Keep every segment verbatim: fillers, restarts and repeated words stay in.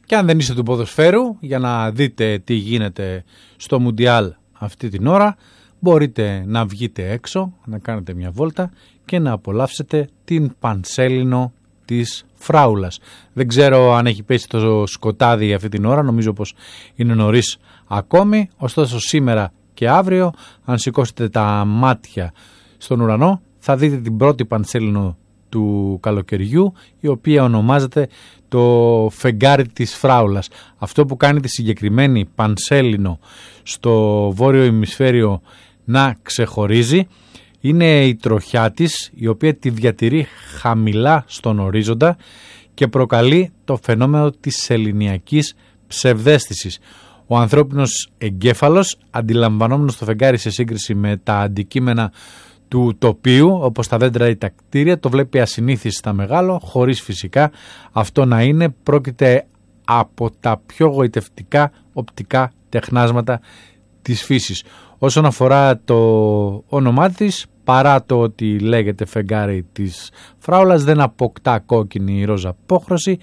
Και αν δεν είστε του ποδοσφαίρου, για να δείτε τι γίνεται στο Μουντιάλ αυτή την ώρα, μπορείτε να βγείτε έξω, να κάνετε μια βόλτα και να απολαύσετε την πανσέλινο της Φράουλας. Δεν ξέρω αν έχει πέσει το σκοτάδι αυτή την ώρα, νομίζω πως είναι νωρίς ακόμη, ωστόσο σήμερα και αύριο, αν σηκώσετε τα μάτια στον ουρανό, θα δείτε την πρώτη πανσέλινο του καλοκαιριού, η οποία ονομάζεται το φεγγάρι της Φράουλας. Αυτό που κάνει τη συγκεκριμένη πανσέλινο στο βόρειο ημισφαίριο να ξεχωρίζει είναι η τροχιά της, η οποία τη διατηρεί χαμηλά στον ορίζοντα και προκαλεί το φαινόμενο της σεληνιακής ψευδαίσθησης. Ο ανθρώπινος εγκέφαλος, αντιλαμβανόμενος το φεγγάρι σε σύγκριση με τα αντικείμενα του τοπίου, όπως τα δέντρα ή τα κτίρια, το βλέπει ασυνήθιστα μεγάλο, χωρίς φυσικά αυτό να είναι. Πρόκειται από τα πιο γοητευτικά οπτικά τεχνάσματα της φύσης. Όσον αφορά το όνομά της, παρά το ότι λέγεται φεγγάρι της Φράουλας, δεν αποκτά κόκκινη ή ρόζα απόχρωση.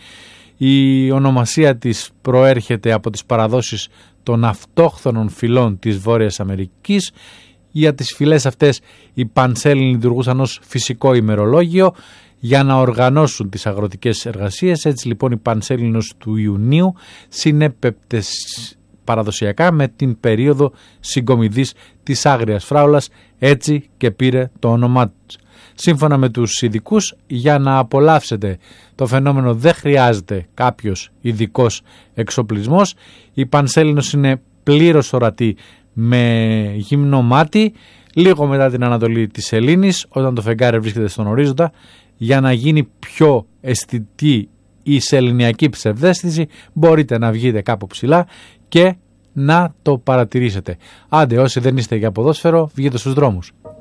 Η ονομασία της προέρχεται από τις παραδόσεις των αυτόχθονων φυλών της Βόρειας Αμερικής. Για τις φυλές αυτές οι πανσέλινοι λειτουργούσαν ως φυσικό ημερολόγιο για να οργανώσουν τις αγροτικές εργασίες. Έτσι λοιπόν η πανσέλινος του Ιουνίου συνέπεπτε παραδοσιακά με την περίοδο συγκομιδής της Άγριας Φράουλας, έτσι και πήρε το όνομά της. Σύμφωνα με τους ειδικούς, για να απολαύσετε το φαινόμενο δεν χρειάζεται κάποιος ειδικός εξοπλισμός. Η πανσέλινος είναι πλήρως ορατή με γυμνό μάτι, λίγο μετά την ανατολή της σελήνης, όταν το φεγγάρι βρίσκεται στον ορίζοντα. Για να γίνει πιο αισθητή η σεληνιακή ψευδαίσθηση, μπορείτε να βγείτε κάπου ψηλά και να το παρατηρήσετε. Άντε, όσοι δεν είστε για ποδόσφαιρο, βγείτε στους δρόμους.